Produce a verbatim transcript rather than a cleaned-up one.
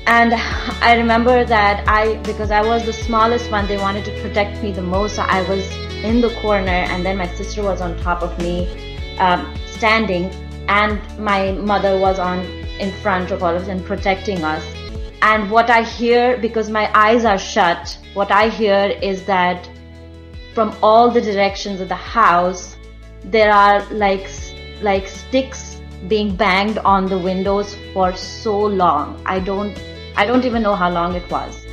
And I remember that I, because I was the smallest one, they wanted to protect me the most. So I was in the corner, and then my sister was on top of me, um, standing, and my mother was on in front of all of them protecting us. And what I hear, because my eyes are shut, what I hear is that from all the directions of the house, there are like like sticks being banged on the windows for so long. I don't I don't even know how long it was.